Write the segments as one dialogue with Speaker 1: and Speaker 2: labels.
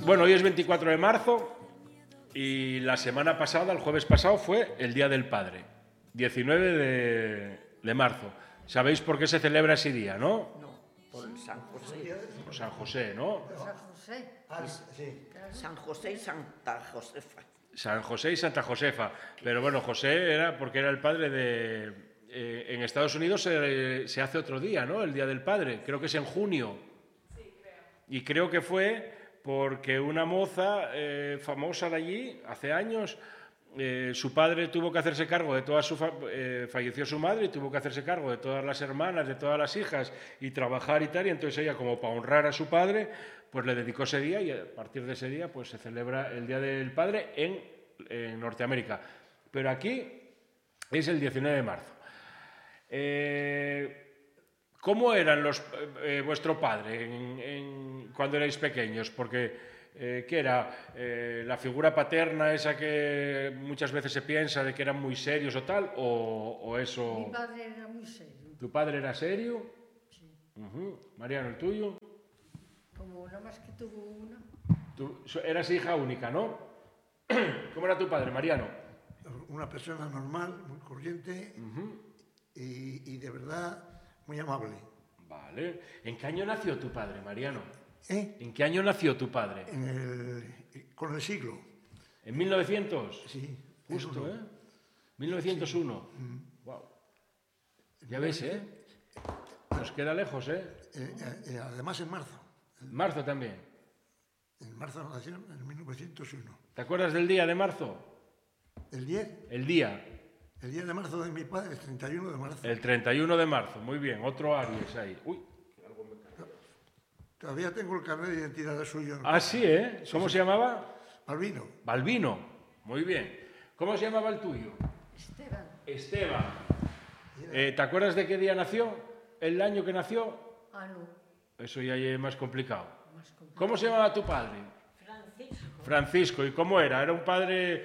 Speaker 1: Bueno, hoy es 24 de marzo y la semana pasada, el jueves pasado, fue el Día del Padre, 19 de marzo. ¿Sabéis por qué se celebra ese día, no?
Speaker 2: No, por San José.
Speaker 1: Por San José, ¿no?
Speaker 3: San José.
Speaker 4: Sí.
Speaker 2: San José y Santa Josefa.
Speaker 1: San José y Santa Josefa. Pero bueno, José era porque era el padre de... en Estados Unidos se hace otro día, ¿no? El Día del Padre. Creo que es en junio.
Speaker 5: Sí, creo.
Speaker 1: Y creo que fue porque una moza famosa de allí, hace años, su padre tuvo que hacerse cargo de toda su... falleció su madre y tuvo que hacerse cargo de todas las hermanas, de todas las hijas y trabajar y tal. Y entonces ella, como para honrar a su padre, pues le dedicó ese día y a partir de ese día pues se celebra el Día del Padre en Norteamérica. Pero aquí es el 19 de marzo. ¿Cómo eran vuestro padre cuando erais pequeños? Porque, ¿qué era? ¿La figura paterna esa que muchas veces se piensa de que eran muy serios o tal? ¿O eso...?
Speaker 3: Mi padre era muy serio.
Speaker 1: ¿Tu padre era serio?
Speaker 3: Sí.
Speaker 1: Mariano, ¿el tuyo?
Speaker 3: Como nada más que tuvo una.
Speaker 1: Tú eras hija única, ¿no? ¿Cómo era tu padre, Mariano?
Speaker 4: Una persona normal, muy corriente y de verdad muy amable.
Speaker 1: Vale. ¿En qué año nació tu padre, Mariano?
Speaker 4: ¿Eh?
Speaker 1: ¿En qué año nació tu padre?
Speaker 4: Con el siglo.
Speaker 1: ¿En 1900?
Speaker 4: Sí.
Speaker 1: Justo, ¿eh? 1901. Wow. Ya ves, ¿eh? Nos queda lejos, ¿eh?
Speaker 4: Además en marzo.
Speaker 1: Marzo también.
Speaker 4: En marzo nació en 1901.
Speaker 1: ¿Te acuerdas del día de marzo?
Speaker 4: ¿El 10?
Speaker 1: El día.
Speaker 4: El día de marzo de mi padre, el 31 de marzo.
Speaker 1: El 31 de marzo. Muy bien. Otro Aries ahí. Uy.
Speaker 4: Todavía tengo el carnet de identidad de suyo.
Speaker 1: Ah, sí, ¿eh? ¿Cómo se llamaba?
Speaker 4: Balbino.
Speaker 1: Balbino. Muy bien. ¿Cómo se llamaba el tuyo?
Speaker 3: Esteban.
Speaker 1: Esteban. ¿Te acuerdas de qué día nació? ¿El año que nació?
Speaker 3: Ah, no.
Speaker 1: Eso ya es más complicado.
Speaker 3: Más complicado.
Speaker 1: ¿Cómo se llamaba tu padre?
Speaker 2: Francisco.
Speaker 1: Francisco. ¿Y cómo era? ¿Era un padre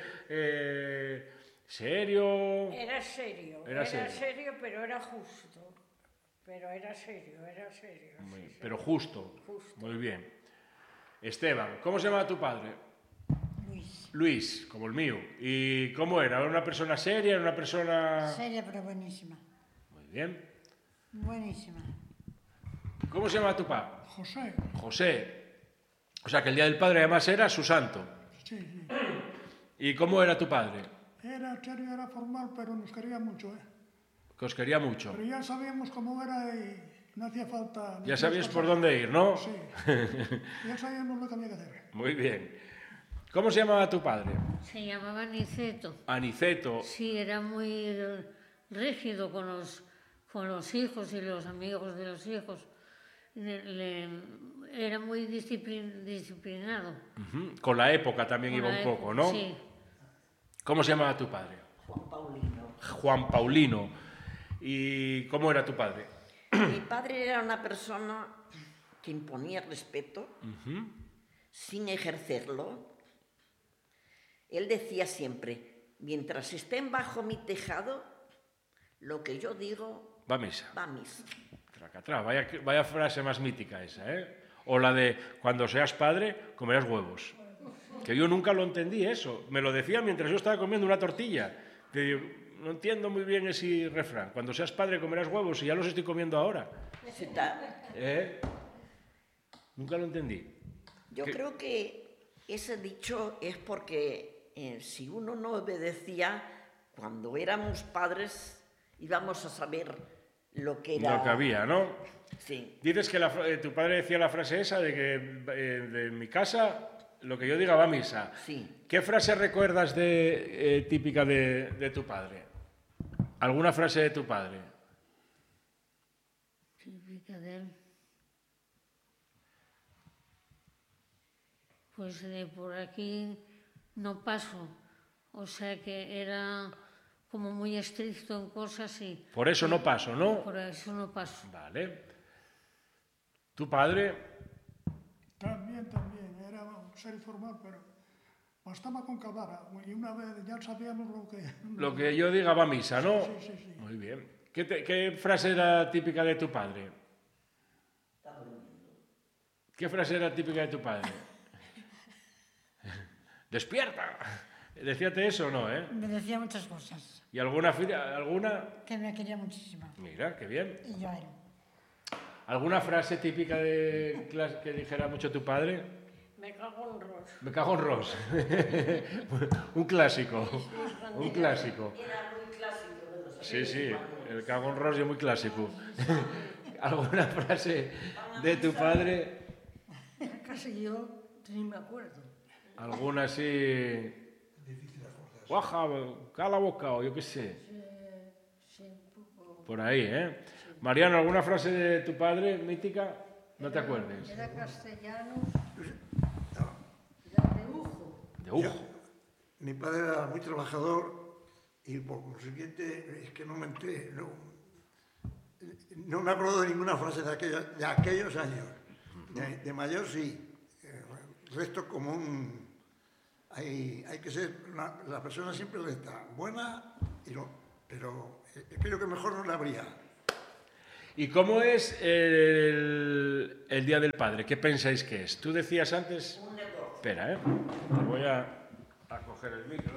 Speaker 1: serio?
Speaker 5: Era serio,
Speaker 1: Era serio.
Speaker 5: serio, pero era justo. Pero era serio, era serio. Sí, sí.
Speaker 1: Pero justo.
Speaker 5: Justo.
Speaker 1: Muy bien. Esteban. ¿Cómo se llamaba tu padre?
Speaker 3: Luis.
Speaker 1: Luis, como el mío. ¿Y cómo era? ¿Era una persona seria? ¿Era una persona...?
Speaker 3: Seria, pero buenísima.
Speaker 1: Muy bien.
Speaker 3: Buenísima.
Speaker 1: ¿Cómo se llama tu padre?
Speaker 6: José,
Speaker 1: José. O sea, que el Día del Padre además era su santo.
Speaker 6: sí, sí.
Speaker 1: ¿Y cómo era tu padre?
Speaker 6: Era serio, era formal, pero nos quería mucho, ¿eh?
Speaker 1: Que os quería mucho.
Speaker 6: Pero ya sabíamos cómo era y no hacía falta...
Speaker 1: Ya sabías por dónde ir, ¿no?
Speaker 6: Sí. Ya sabíamos lo que había que hacer.
Speaker 1: Muy bien. ¿Cómo se llamaba tu padre?
Speaker 7: Se llamaba Niceto.
Speaker 1: Aniceto.
Speaker 7: Sí, era muy rígido con los hijos y los amigos de los hijos. Era muy disciplinado.
Speaker 1: Con la época también
Speaker 7: Con
Speaker 1: iba
Speaker 7: la
Speaker 1: un poco, ¿no?
Speaker 7: Sí.
Speaker 1: ¿Cómo se llamaba tu padre?
Speaker 2: Juan Paulino.
Speaker 1: Juan Paulino. ¿Y cómo era tu padre?
Speaker 2: Mi padre era una persona que imponía respeto sin ejercerlo. Él decía siempre, mientras estén bajo mi tejado, lo que yo digo
Speaker 1: Va a misa.
Speaker 2: va a misa.
Speaker 1: Tracatrá. Vaya frase más mítica esa, ¿eh? O la de, cuando seas padre, comerás huevos. Que yo nunca lo entendí eso. Me lo decía mientras yo estaba comiendo una tortilla. Que digo, no entiendo muy bien ese refrán. Cuando seas padre, comerás huevos y ya los estoy comiendo ahora. Nunca lo entendí.
Speaker 2: Yo creo que ese dicho es porque si uno no obedecía, cuando éramos padres íbamos a saber lo que era...
Speaker 1: Lo que había, ¿no?
Speaker 2: Sí.
Speaker 1: Dices que tu padre decía la frase esa de que de mi casa lo que yo diga va a misa.
Speaker 2: Sí.
Speaker 1: ¿Qué frase recuerdas típica de tu padre? ¿Alguna frase de tu padre?
Speaker 7: Típica de él. Pues de por aquí no paso. O sea que era como muy estricto en cosas y...
Speaker 1: Por eso no paso, ¿no?
Speaker 7: Por eso no paso.
Speaker 1: Vale. ¿Tu padre?
Speaker 6: También, era un ser formal, pero bastaba con que hablara. Y una vez ya sabíamos lo que...
Speaker 1: Lo que yo diga va a misa, ¿no?
Speaker 6: Sí.
Speaker 1: Muy bien. ¿Qué frase era típica de tu padre? ¿Qué frase era típica de tu padre? ¡Despierta! Decíate eso o no, ¿eh?
Speaker 3: Me decía muchas cosas,
Speaker 1: ¿Y alguna?
Speaker 3: que me quería muchísimo.
Speaker 1: Mira, qué bien.
Speaker 3: Y yo a él.
Speaker 1: ¿Alguna frase típica de clase que dijera mucho tu padre?
Speaker 5: Me cago en Ross.
Speaker 1: Me cago en Ross. Un clásico. Un clásico.
Speaker 2: Era muy clásico de los
Speaker 1: Sí, sí, el cago en Ross es muy clásico. ¿Alguna frase de tu padre?
Speaker 5: Casi yo ni me acuerdo.
Speaker 1: ¿Alguna así? Guaja, cala boca o yo qué sé.
Speaker 5: Sí, un poco.
Speaker 1: Por ahí, ¿eh? Mariano, ¿alguna frase de tu padre mítica? No te acuerdes.
Speaker 5: Era castellano,
Speaker 4: No,
Speaker 5: era de Ujo.
Speaker 1: De Ujo.
Speaker 4: mi padre era muy trabajador y por consiguiente es que no me enteré, no me acuerdo de ninguna frase de aquellos años. De mayor sí, el resto común. Hay que ser la persona siempre recta, buena, pero creo que mejor no la habría.
Speaker 1: ¿Y cómo es el Día del Padre? ¿Qué pensáis que es? Tú decías antes... Espera, ¿eh? Te voy a coger el micro.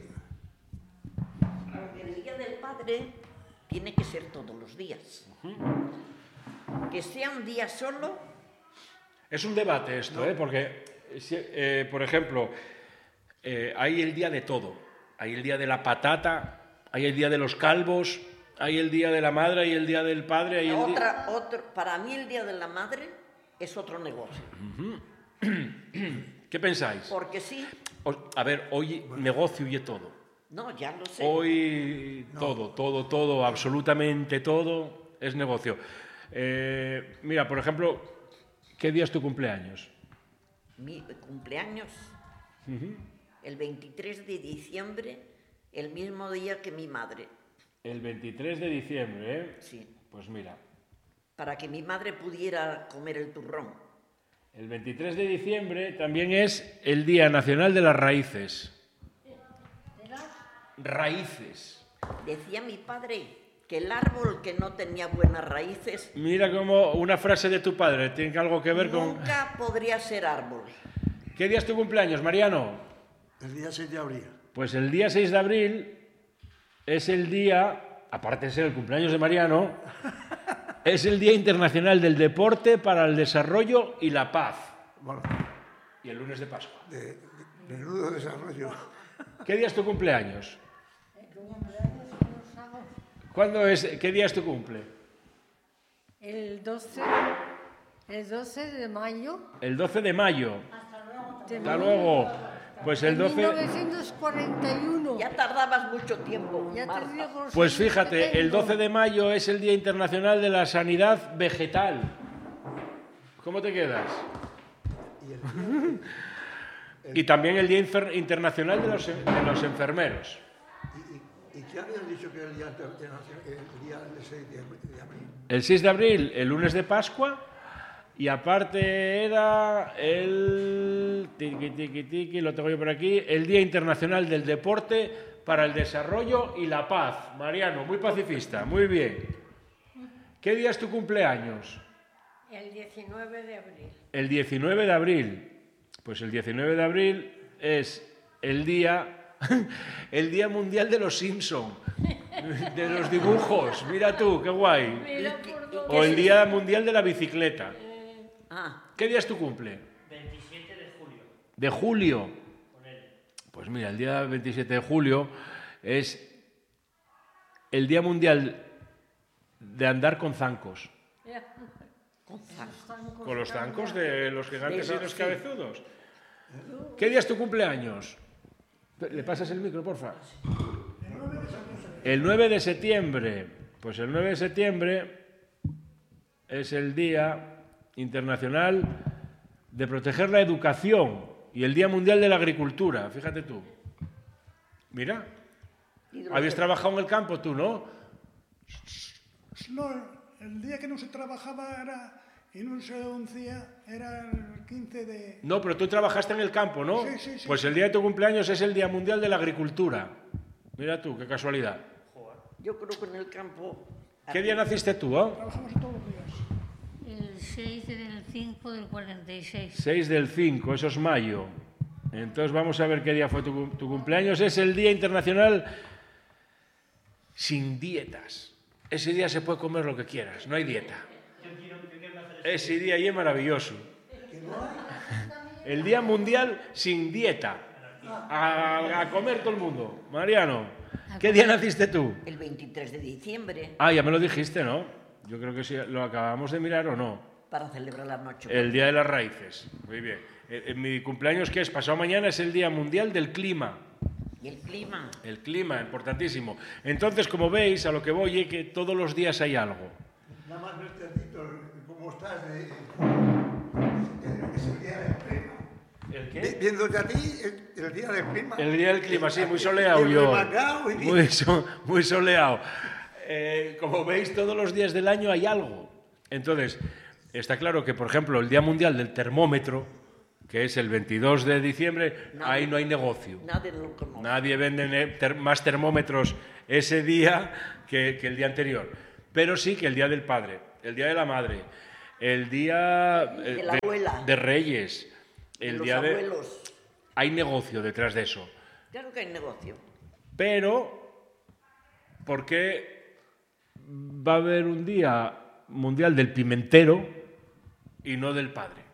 Speaker 2: Porque el Día del Padre tiene que ser todos los días. Que sea un día solo,
Speaker 1: Es un debate esto, ¿eh? Porque, por ejemplo, hay el día de todo. Hay el día de la patata, hay el día de los calvos, hay el día de la madre, hay el día del padre, hay el día...
Speaker 2: para mí el Día de la Madre es otro negocio.
Speaker 1: ¿Qué pensáis?
Speaker 2: Porque sí,
Speaker 1: A ver, hoy negocio y todo.
Speaker 2: no, ya lo sé.
Speaker 1: Hoy todo, absolutamente todo es negocio. Mira, por ejemplo, ¿qué día es tu cumpleaños?
Speaker 2: Mi cumpleaños, el 23 de diciembre, el mismo día que mi madre.
Speaker 1: El 23 de diciembre, ¿eh?
Speaker 2: Sí,
Speaker 1: Pues mira,
Speaker 2: para que mi madre pudiera comer el turrón.
Speaker 1: el 23 de diciembre también es el Día Nacional de las Raíces. Raíces.
Speaker 2: Decía mi padre que el árbol que no tenía buenas raíces
Speaker 1: Mira cómo una frase de tu padre tiene algo que ver con...
Speaker 2: nunca podría ser árbol.
Speaker 1: ¿Qué día es tu cumpleaños, Mariano?
Speaker 4: El día 6 de abril.
Speaker 1: Pues el día 6 de abril es el día, aparte de ser el cumpleaños de Mariano, es el Día Internacional del Deporte para el Desarrollo y la Paz.
Speaker 4: Bueno,
Speaker 1: Y el lunes de Pascua.
Speaker 4: de menudo desarrollo.
Speaker 1: ¿Qué día es tu cumpleaños? ¿Qué día es tu cumple?
Speaker 5: El 12 de mayo
Speaker 1: El 12 de mayo.
Speaker 5: de
Speaker 1: Hasta luego. Pues el 12...
Speaker 5: 1941.
Speaker 2: Ya tardabas mucho tiempo,
Speaker 5: Ya te
Speaker 2: Marta.
Speaker 5: digo,
Speaker 1: Pues
Speaker 5: sí,
Speaker 1: fíjate, el
Speaker 5: tengo.
Speaker 1: 12 de mayo es el Día Internacional de la Sanidad Vegetal. ¿Cómo te quedas? Y también el Día Internacional de los Enfermeros.
Speaker 4: ¿Y qué habías dicho que era el día del 6 de abril?
Speaker 1: El 6 de abril, el lunes de Pascua, y aparte era el... Tiki, lo tengo yo por aquí, el Día Internacional del Deporte para el Desarrollo y la Paz. Mariano, muy pacifista, muy bien. ¿Qué día es tu cumpleaños?
Speaker 5: El 19 de abril.
Speaker 1: El 19 de abril. Pues el 19 de abril es el día mundial de los Simpson, de los dibujos. Mira tú, qué guay.
Speaker 5: Mira por dónde.
Speaker 1: O el día mundial de la bicicleta.
Speaker 2: Ah,
Speaker 1: ¿Qué día es tu cumple?
Speaker 8: 27 de julio.
Speaker 1: De julio. Pues mira, el día 27 de julio es el día mundial de andar con zancos. Con los zancos de los gigantes y los cabezudos. ¿Qué día es tu cumpleaños? ¿Le pasas el micro, porfa? El 9 de septiembre. Pues el 9 de septiembre es el Día Internacional de Proteger la Educación y el Día Mundial de la Agricultura. Fíjate tú. Mira. ¿Habías trabajado en el campo tú, no?
Speaker 6: No, el día que no se trabajaba era, y no se hacía, era el 15 de...
Speaker 1: No, pero tú trabajaste en el campo, ¿no?
Speaker 6: Sí, sí, sí.
Speaker 1: Pues el día de tu cumpleaños es el Día Mundial de la Agricultura. Mira tú, qué casualidad.
Speaker 2: yo creo que en el campo...
Speaker 1: ¿Qué día naciste tú, ah?
Speaker 6: Trabajamos todos los días.
Speaker 7: El 6 del 5 del 46.
Speaker 1: 6 del 5, eso es mayo. Entonces vamos a ver qué día fue tu cumpleaños. Es el Día Internacional sin dietas. Ese día se puede comer lo que quieras, no hay dieta. Ese día ahí es maravilloso. El Día Mundial sin dieta. A comer todo el mundo. Mariano, ¿qué día naciste tú?
Speaker 2: El 23 de diciembre,
Speaker 1: Ah, ya me lo dijiste, ¿no? Yo creo que sí, lo acabamos de mirar o no.
Speaker 2: para celebrar la noche.
Speaker 1: El Día de las Raíces. Muy bien. Mi cumpleaños, que es pasado mañana, es el Día Mundial del Clima.
Speaker 2: Y el clima.
Speaker 1: El clima, importantísimo. Entonces, como veis, a lo que voy es que todos los días hay algo.
Speaker 4: Nada más verte a ti, cómo estás, es el día del clima.
Speaker 1: ¿El qué?
Speaker 4: Viéndote a ti, el día del clima.
Speaker 1: El día del clima, sí, muy soleado yo. Muy soleado. Como veis, todos los días del año hay algo. Entonces, está claro que, por ejemplo, el Día Mundial del Termómetro, que es el 22 de diciembre, ahí no hay negocio.
Speaker 2: Nadie lo conoce.
Speaker 1: Nadie vende más termómetros ese día que el día anterior. Pero sí que el Día del Padre, el Día de la Madre, el Día
Speaker 2: De la abuela.
Speaker 1: de Reyes, el
Speaker 2: los
Speaker 1: Día de...
Speaker 2: abuelos.
Speaker 1: Hay negocio detrás de eso.
Speaker 2: Claro que hay negocio.
Speaker 1: Pero, ¿por qué va a haber un Día Mundial del Pimentero y no del Padre?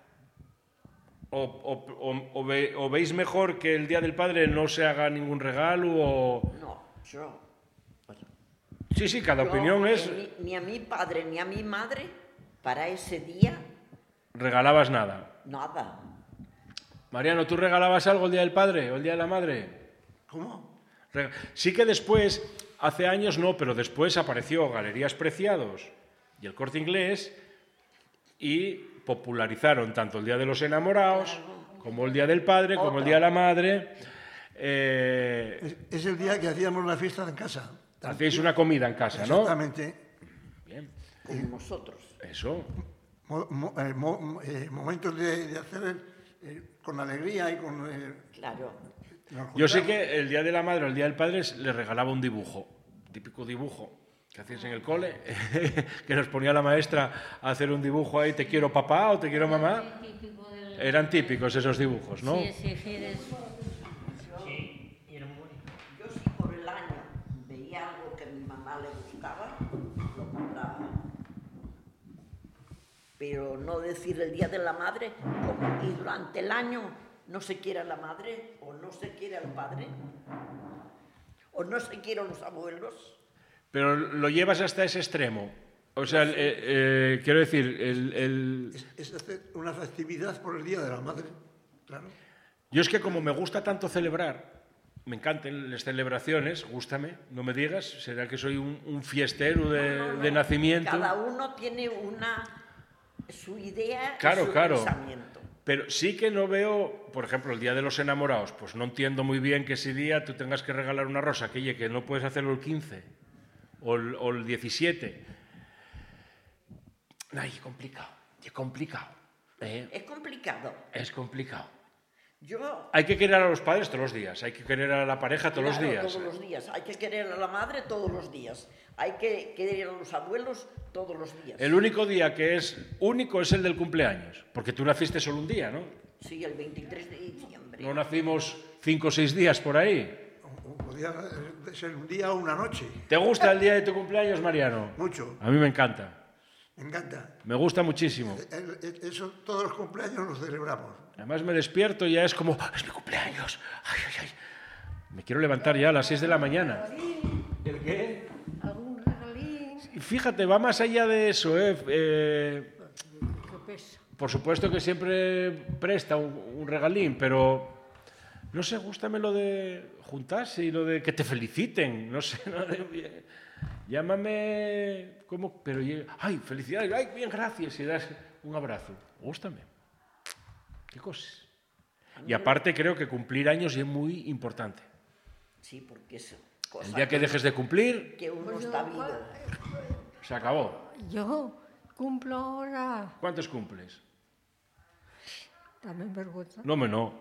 Speaker 1: ¿O veis mejor que el Día del Padre no se haga ningún regalo? O...
Speaker 2: No, yo.
Speaker 1: Sí, cada
Speaker 2: yo,
Speaker 1: opinión es...
Speaker 2: Ni a mi padre ni a mi madre, para ese día,
Speaker 1: Regalabas nada.
Speaker 2: nada.
Speaker 1: Mariano, ¿tú regalabas algo el Día del Padre o el Día de la Madre?
Speaker 4: ¿Cómo?
Speaker 1: Sí que después, hace años no, pero después apareció Galerías Preciados y el Corte Inglés y popularizaron tanto el Día de los Enamorados como el Día del Padre, como el Día de la Madre.
Speaker 4: Es el día que hacíamos la fiesta en casa.
Speaker 1: Hacéis una comida en casa, ¿no?
Speaker 4: Exactamente.
Speaker 1: Bien.
Speaker 2: Como nosotros.
Speaker 1: Eso.
Speaker 4: Momentos de hacer con alegría y con...
Speaker 2: Claro.
Speaker 1: Yo sé que el Día de la Madre o el Día del Padre les regalaba un dibujo, típico dibujo que hacías en el cole, que nos ponía la maestra a hacer un dibujo ahí, te quiero papá o te quiero mamá. Eran típicos esos dibujos, ¿no?
Speaker 7: Sí, exigir eso.
Speaker 2: Yo si por el año veía algo que a mi mamá le gustaba, lo compraba. Pero no decir el Día de la Madre, como y durante el año no se quiere a la madre, o no se quiere al padre, o no se quieren los abuelos.
Speaker 1: Pero lo llevas hasta ese extremo. O sea, quiero decir,
Speaker 4: Es hacer una festividad por el Día de la Madre, claro.
Speaker 1: yo es que como me gusta tanto celebrar, me encantan las celebraciones, gústame, no me digas, será que soy un fiestero de nacimiento.
Speaker 2: Cada uno tiene su idea
Speaker 1: Claro,
Speaker 2: y su
Speaker 1: claro.
Speaker 2: pensamiento.
Speaker 1: Pero sí que no veo, por ejemplo, el Día de los Enamorados, pues no entiendo muy bien que ese día tú tengas que regalar una rosa, que no puedes hacerlo el 15 o el 17. Ay, es complicado.
Speaker 2: Es complicado.
Speaker 1: Es complicado.
Speaker 2: Yo
Speaker 1: Hay que querer a los padres todos los días, hay que querer a la pareja todos
Speaker 2: Claro,
Speaker 1: los días.
Speaker 2: todos los días. Hay que querer a la madre todos los días. Hay que querer a los abuelos todos los días.
Speaker 1: El único día que es único es el del cumpleaños, porque tú naciste solo un día, ¿no?
Speaker 2: Sí, el 23 de diciembre.
Speaker 1: No nacimos 5 o 6 días por ahí.
Speaker 4: Podía ser un día o una noche.
Speaker 1: ¿Te gusta el día de tu cumpleaños, Mariano?
Speaker 4: Mucho.
Speaker 1: A mí me encanta.
Speaker 4: Me encanta.
Speaker 1: Me gusta muchísimo.
Speaker 4: Eso todos los cumpleaños los celebramos.
Speaker 1: Además me despierto y ya es como, es mi cumpleaños. Ay, ay, ay. Me quiero levantar ya a las 6 de la mañana. ¿El qué?
Speaker 5: Algún regalín.
Speaker 1: Fíjate, va más allá de eso.
Speaker 5: Que pesa.
Speaker 1: Por supuesto que siempre presta un regalín, pero no sé, gústame lo de juntarse y lo de que te feliciten. No sé, llámame como, pero ay, felicidades, ay, bien, gracias, y das un abrazo. Gústame. ¿Qué cosas? Y aparte creo que cumplir años es muy importante.
Speaker 2: Sí, porque es cosa
Speaker 1: El día que dejes de cumplir,
Speaker 2: que uno está vivo.
Speaker 1: se acabó.
Speaker 5: Yo cumplo ahora.
Speaker 1: ¿Cuántos cumples?
Speaker 5: Dame vergüenza.
Speaker 1: No, no.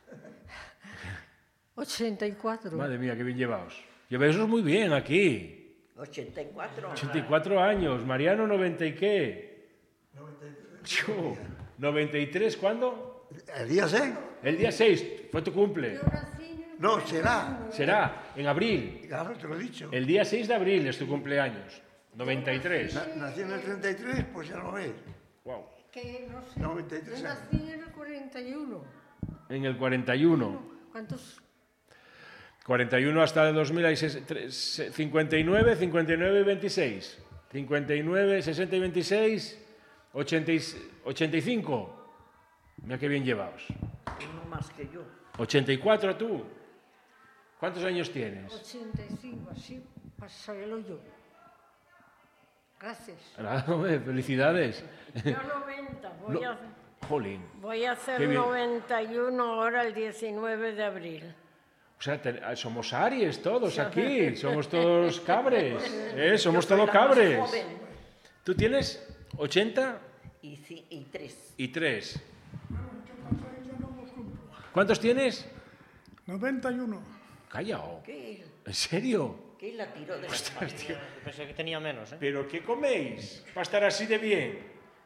Speaker 5: 84.
Speaker 1: Madre mía, qué bien llevaos. Lleváis muy bien aquí.
Speaker 2: 84.
Speaker 1: 84 años. Mariano, 90 y qué. 93. Yo, 93, ¿cuándo?
Speaker 4: ¿El día 6?
Speaker 1: El día 6 fue tu cumple.
Speaker 5: Yo nací en el
Speaker 4: No, será.
Speaker 1: Será en abril.
Speaker 4: Claro, te lo he dicho.
Speaker 1: El día 6 de abril es tu cumpleaños. 93.
Speaker 4: Nací en el 33, pues ya lo ves.
Speaker 1: Wow.
Speaker 5: que no sé.
Speaker 4: 93
Speaker 5: Yo nací en el 41.
Speaker 1: En el 41.
Speaker 5: ¿Cuántos?
Speaker 1: 41 hasta el 2000 hay 59, 59 y 26. 59, 60 y 26, 85. Mira qué bien llevaos.
Speaker 2: Uno más que yo.
Speaker 1: 84 tú. ¿Cuántos años tienes?
Speaker 5: 85, así pasarlo yo. Gracias.
Speaker 1: Felicidades.
Speaker 5: Yo 90,
Speaker 1: Jolín.
Speaker 5: voy a hacer
Speaker 1: Qué bien.
Speaker 5: 91 ahora el 19 de abril.
Speaker 1: O sea, somos Aries todos aquí, somos todos cabres, somos
Speaker 2: Yo soy
Speaker 1: todos
Speaker 2: la más
Speaker 1: cabres.
Speaker 2: joven.
Speaker 1: ¿Tú tienes 80
Speaker 2: Y 3.
Speaker 1: y 3?
Speaker 6: Yo no los cumplo.
Speaker 1: ¿Cuántos tienes?
Speaker 6: 91.
Speaker 1: Callao.
Speaker 2: ¿Qué?
Speaker 1: ¿En serio?
Speaker 2: ¿Qué la tiró de la
Speaker 1: Ostras, tío.
Speaker 8: Pensé que tenía menos, ¿eh?
Speaker 1: ¿Pero qué coméis para estar así de bien?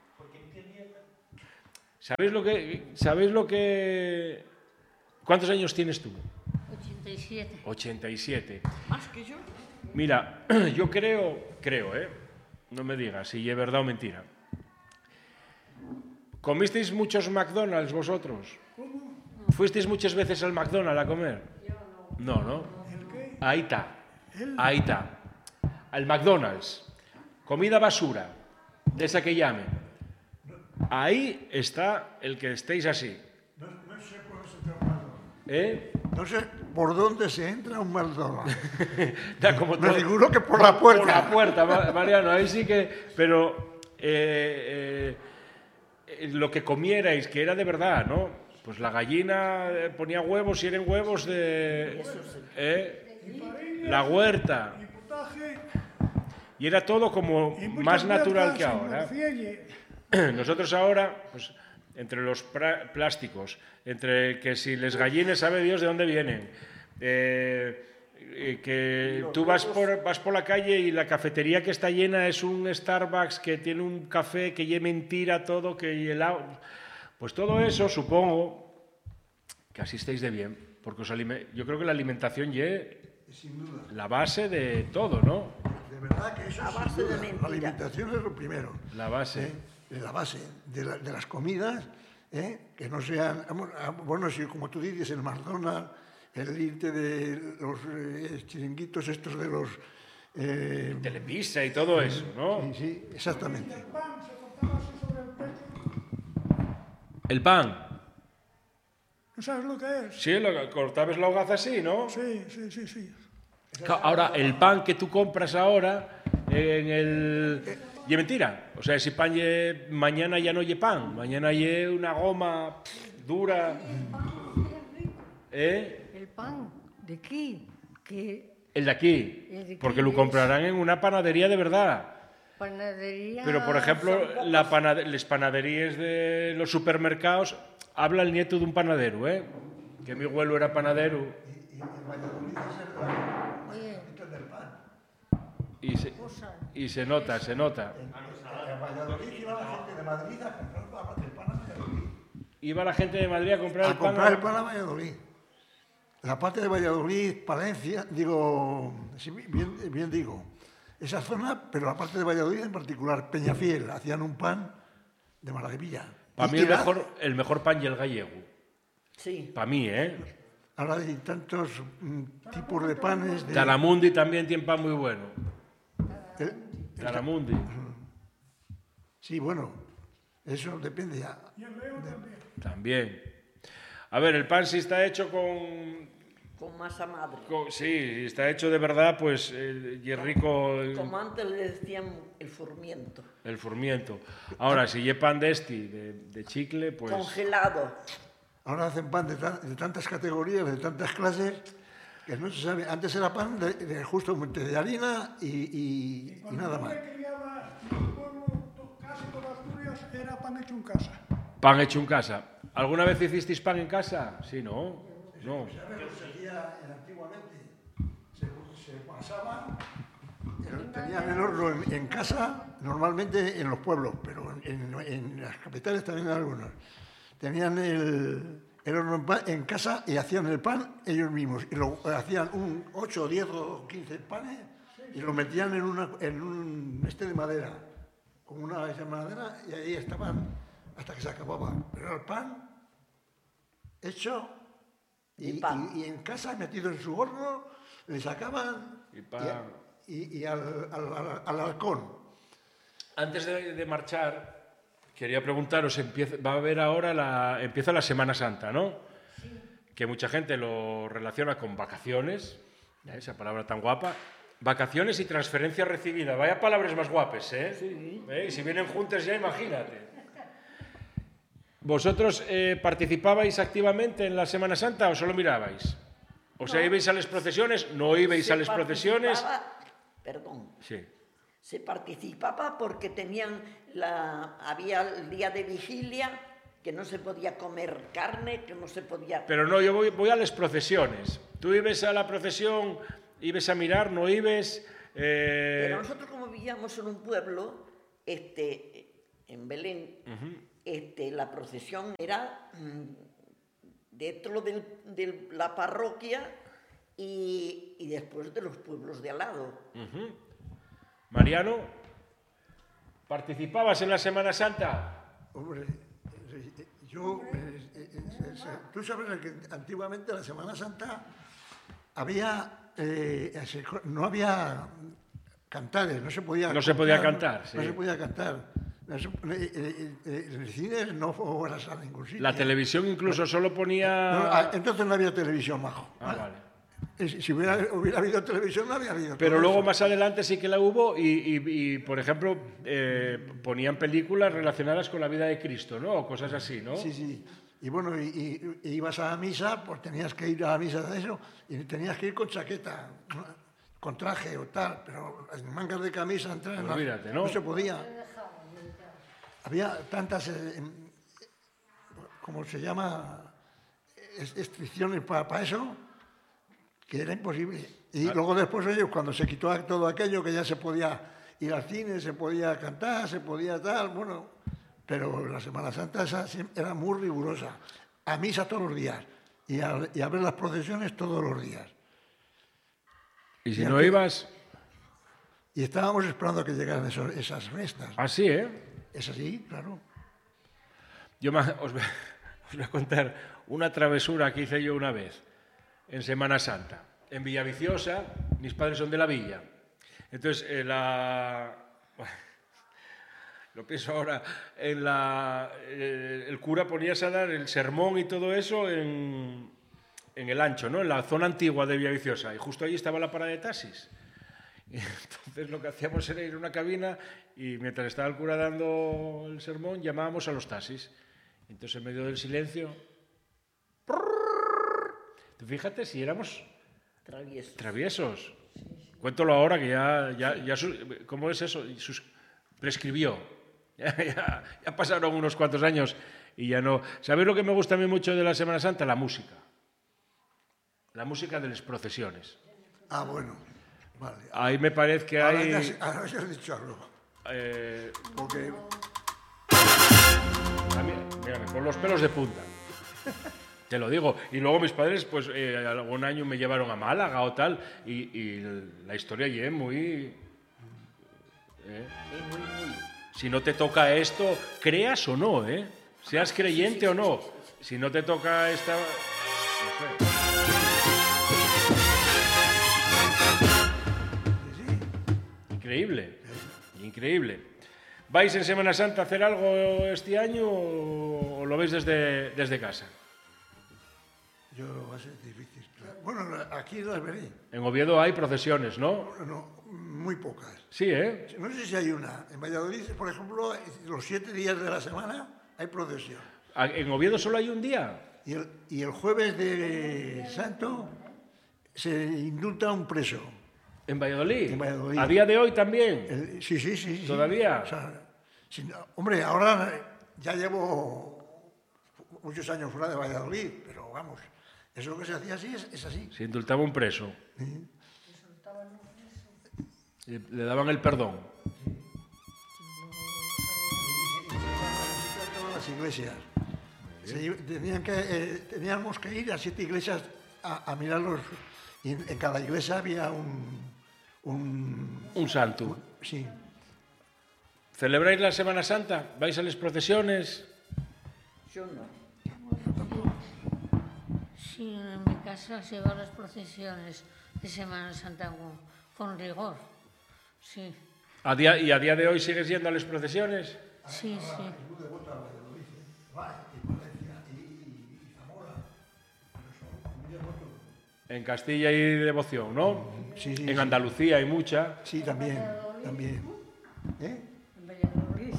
Speaker 1: ¿Sabéis lo que... ¿Cuántos años tienes tú?
Speaker 7: 87.
Speaker 1: 87.
Speaker 2: Más que yo.
Speaker 1: Mira, yo creo, no me digas si es verdad o mentira. ¿Comisteis muchos McDonald's vosotros? ¿Fuisteis muchas veces al McDonald's a comer? No, ¿no? Ahí está. Ahí está. Al McDonald's. Comida basura. De esa que llamen. Ahí está el que estéis así.
Speaker 4: No sé por dónde se entra un McDonald's.
Speaker 1: ¿Eh?
Speaker 4: No sé por dónde se entra un McDonald's.
Speaker 1: Da como
Speaker 4: Me
Speaker 1: todo-
Speaker 4: figuro que por la puerta.
Speaker 1: Por la puerta, Mariano, ahí sí que... Pero lo que comierais, que era de verdad, ¿no? Pues la gallina ponía huevos y eran huevos de... La huerta.
Speaker 6: Y potaje,
Speaker 1: Y era todo como
Speaker 6: y muchas
Speaker 1: más natural que
Speaker 6: verduras, y
Speaker 1: ahora.
Speaker 6: morcielle.
Speaker 1: Nosotros ahora, pues, entre los plásticos, entre que si les gallines sabe Dios de dónde vienen, que tú vas por la calle y la cafetería que está llena es un Starbucks que tiene un café que lleve mentira todo, que helado. Pues todo eso supongo que así estéis de bien, porque yo creo que la alimentación lleve la base de todo, ¿no?
Speaker 4: De verdad que eso
Speaker 2: A
Speaker 4: sin
Speaker 2: base de
Speaker 4: duda.
Speaker 2: mentira.
Speaker 4: La alimentación es lo primero.
Speaker 1: La base.
Speaker 4: La base de las comidas, que no sean... Bueno, si como tú dices, el McDonald's, el irte de los chiringuitos estos de los...
Speaker 1: Telepizza y todo eso, ¿no?
Speaker 4: Sí, exactamente.
Speaker 6: El pan se cortaba así sobre el pecho.
Speaker 1: El pan.
Speaker 6: ¿No sabes lo que es?
Speaker 1: Sí, cortabas la hogaza así, ¿no?
Speaker 6: Sí, sí, sí, sí.
Speaker 1: Ahora, el pan que tú compras ahora en el... Y mentira. O sea, si pan mañana ya no lle pan. Mañana lle una goma dura.
Speaker 5: El pan de aquí, que
Speaker 1: El de aquí.
Speaker 5: El de aquí
Speaker 1: Porque lo
Speaker 5: es-
Speaker 1: comprarán en una panadería de verdad.
Speaker 5: panadería...
Speaker 1: Pero, por ejemplo, las panaderías de los supermercados, habla el nieto de un panadero, ¿eh? Que mi abuelo era panadero.
Speaker 5: Oye,
Speaker 1: Y se nota, se nota.
Speaker 4: En Valladolid iba la gente de Madrid a comprar el pan a Valladolid.
Speaker 1: Iba la gente de Madrid a comprar
Speaker 4: A
Speaker 1: el pan.
Speaker 4: comprar el pan a Valladolid. La parte de Valladolid, Palencia, digo, sí, bien digo, esa zona, pero la parte de Valladolid en particular, Peñafiel, hacían un pan de maravilla.
Speaker 1: Para mí
Speaker 4: Y
Speaker 1: el mejor pan y el gallego.
Speaker 2: Sí.
Speaker 1: Para mí, ¿eh?
Speaker 4: ahora hay tantos tipos de panes.
Speaker 1: Taramundi también tiene pan muy bueno. Taramundi.
Speaker 4: Sí, bueno, eso depende ya.
Speaker 6: Y el Leo también.
Speaker 1: También. A ver, el pan si está hecho con...
Speaker 2: Con masa madre.
Speaker 1: Sí, está hecho de verdad, pues, y es rico
Speaker 2: Como antes le decían el furmiento.
Speaker 1: el furmiento. Ahora, si es pan de de chicle, pues...
Speaker 2: Congelado.
Speaker 4: Ahora hacen pan de tantas categorías, de tantas clases, que no se sabe. Antes era pan justamente de harina y nada más.
Speaker 6: Cuando yo me criaba en el pueblo, casi todas Asturias, era pan hecho en casa.
Speaker 1: Pan hecho en casa. ¿Alguna vez hicisteis pan en casa? Sí, ¿no? No.
Speaker 4: ¿Sabes lo que se hacía antiguamente? Se pasaban, tenían el horno en casa, normalmente en los pueblos, pero en las capitales también en algunos. tenían el horno en casa y hacían el pan ellos mismos. Y lo hacían 8, 10 o 15 panes y lo metían en un de madera, con una de madera, y ahí estaban hasta que se acababa. Pero el pan hecho y en casa metido en su horno, le sacaban y al halcón.
Speaker 1: Antes de marchar, quería preguntaros, va a haber ahora empieza la Semana Santa, ¿no? Sí. Que mucha gente lo relaciona con vacaciones, esa palabra tan guapa. Vacaciones y transferencia recibida. Vaya palabras más guapes, ¿eh? Sí. Si vienen juntas ya, imagínate. ¿Vosotros participabais activamente en la Semana Santa o solo mirabais? O sea, ¿ibais a las procesiones? ¿No ibais a las procesiones?
Speaker 2: Perdón.
Speaker 1: Sí.
Speaker 2: Se participaba porque había el día de vigilia, que no se podía comer carne, que no se podía...
Speaker 1: Pero no, yo voy a las procesiones. ¿Tú ibas a la procesión, ibas a mirar, no ibas?
Speaker 2: Pero nosotros, como vivíamos en un pueblo, en Belén, la procesión era dentro de la parroquia y después de los pueblos de al lado.
Speaker 1: Mariano, ¿participabas en la Semana Santa?
Speaker 4: Hombre, yo... tú sabes que antiguamente en la Semana Santa no había cantares, no se podía cantar.
Speaker 1: No se podía cantar, sí.
Speaker 4: No se podía cantar. El cine no fue a ningún sitio.
Speaker 1: La televisión incluso solo ponía...
Speaker 4: entonces no había televisión, majo.
Speaker 1: Vale.
Speaker 4: Si hubiera habido televisión, no había habido.
Speaker 1: Pero luego más adelante sí que la hubo y por ejemplo, ponían películas relacionadas con la vida de Cristo, ¿no? O cosas así, ¿no?
Speaker 4: Sí. Y bueno, y ibas a la misa, pues tenías que ir a la misa de eso, y tenías que ir con chaqueta, con traje o tal, pero las mangas de camisa entrar en
Speaker 1: olvídate, ¿no?
Speaker 4: No se podía. Había tantas, ¿cómo se llama? Restricciones para eso, que era imposible. Y luego después, oye, cuando se quitó todo aquello, que ya se podía ir al cine, se podía cantar, se podía tal, bueno, pero la Semana Santa esa era muy rigurosa. A misa todos los días y a ver las procesiones todos los días.
Speaker 1: ¿Y si no ibas?
Speaker 4: Y estábamos esperando que llegaran esas fiestas.
Speaker 1: Ah, sí, ¿eh?
Speaker 4: Es así, claro.
Speaker 1: Yo os voy a contar una travesura que hice yo una vez, en Semana Santa. En Villaviciosa, mis padres son de la villa. Entonces, lo pienso ahora, el cura poníase a dar el sermón y todo eso en el Ancho, ¿no? En la zona antigua de Villaviciosa. Y justo ahí estaba la parada de taxis. Y entonces lo que hacíamos era ir a una cabina y mientras estaba el cura dando el sermón llamábamos a los taxis. Entonces en medio del silencio... Tú fíjate si éramos traviesos. Cuéntalo ahora que ya ¿cómo es eso? Prescribió. Ya pasaron unos cuantos años y ya no... ¿Sabéis lo que me gusta a mí mucho de la Semana Santa? La música. La música de las procesiones.
Speaker 4: Ah, bueno. Vale.
Speaker 1: Ahí me parece que hay...
Speaker 4: Ahora ya has dicho algo. Porque...
Speaker 1: Mírame, con los pelos de punta. Te lo digo. Y luego mis padres, pues, algún año me llevaron a Málaga o tal, y la historia allí es muy... Si no te toca esto, creas o no, seas creyente o no. Si no te toca esta... No sé. Increíble. ¿Vais en Semana Santa a hacer algo este año o lo veis desde casa?
Speaker 4: Yo va a ser difícil. Bueno, aquí las veré.
Speaker 1: En Oviedo hay procesiones, ¿no?
Speaker 4: No, muy pocas.
Speaker 1: Sí, ¿eh?
Speaker 4: No sé si hay una. En Valladolid, por ejemplo, los 7 días de la semana hay procesión.
Speaker 1: ¿En Oviedo solo hay un día?
Speaker 4: Y el jueves de Santo se indulta a un preso.
Speaker 1: ¿En Valladolid?
Speaker 4: En Valladolid.
Speaker 1: ¿A día de hoy también?
Speaker 4: Sí.
Speaker 1: ¿Todavía?
Speaker 4: O sea, hombre, ahora ya llevo muchos años fuera de Valladolid, pero vamos, eso que se hacía así es así.
Speaker 1: Se indultaba un preso.
Speaker 4: Sí.
Speaker 1: Le daban el perdón.
Speaker 4: Las iglesias. Teníamos que ir a 7 iglesias a mirarlos. Y en cada iglesia había
Speaker 1: Un santo.
Speaker 4: Sí.
Speaker 1: ¿Celebráis la Semana Santa? ¿Vais a las procesiones?
Speaker 2: Yo no.
Speaker 7: Sí, en mi casa se van las procesiones de Semana Santa con rigor. Sí,
Speaker 1: ¿Y a día de hoy sigues yendo a las procesiones?
Speaker 7: sí, sí.
Speaker 1: En Castilla hay devoción, ¿no?
Speaker 4: Sí, sí,
Speaker 1: en
Speaker 4: sí.
Speaker 1: Andalucía hay mucha.
Speaker 4: Sí, también. ¿Eh?
Speaker 5: En Valladolid.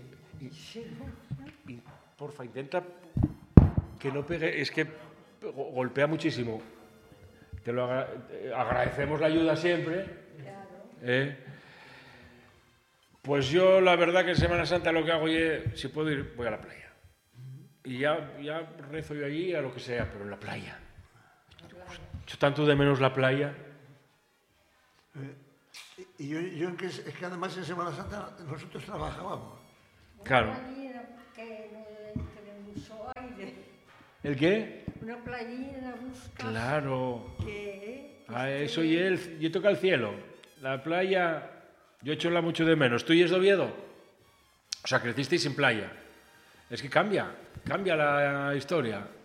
Speaker 1: Y, porfa, intenta que no pegue, es que golpea muchísimo. Te lo agradecemos la ayuda siempre. Pues yo la verdad que en Semana Santa lo que hago es, si puedo ir, voy a la playa. Y ya rezo yo allí a lo que sea, pero en la playa. Yo tanto de menos la playa.
Speaker 4: Y yo es que además en Semana Santa nosotros trabajábamos.
Speaker 1: Claro.
Speaker 5: Una playera que mucho aire.
Speaker 1: ¿El qué?
Speaker 5: Una playera busca
Speaker 1: Claro.
Speaker 5: que...
Speaker 1: Eso y él, yo toca el cielo. La playa, yo echo la mucho de menos. ¿Tú y es de Oviedo? O sea, crecisteis sin playa. Es que cambia la historia.